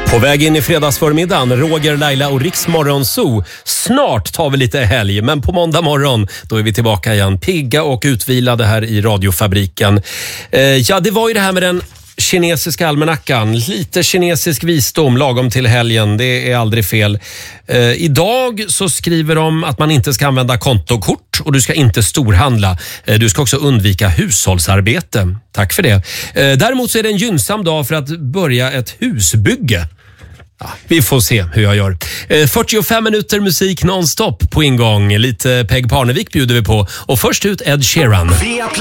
På väg in i fredagsförmiddagen, Roger, Laila och Riks Morgonzoo. Snart tar vi lite helg, men på måndag morgon då är vi tillbaka igen. Pigga och utvilade här i radiofabriken. Ja, det var ju det här med den kinesiska almanackan. Lite kinesisk visdom lagom till helgen, det är aldrig fel. Idag så skriver de att man inte ska använda kontokort och du ska inte storhandla. Du ska också undvika hushållsarbete. Tack för det. Däremot så är det en gynnsam dag för att börja ett husbygge. Ja, vi får se hur jag gör. 45 minuter musik nonstop på ingång. Lite Peg Parnevik bjuder vi på. Och först ut Ed Sheeran.